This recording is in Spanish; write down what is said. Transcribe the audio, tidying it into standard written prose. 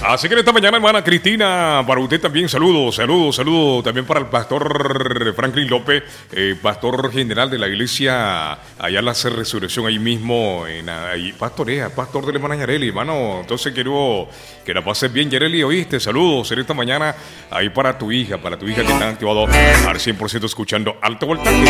Así que en esta mañana, hermana Cristina, para usted también saludos también para el pastor Franklin López, pastor general de la iglesia allá en la Resurrección, ahí mismo, ahí pastorea, pastor de la hermana Yareli, hermano. Entonces quiero que la pases bien, Yareli, oíste, saludos en esta mañana ahí para tu hija que está activado al 100% escuchando Alto Voltaje.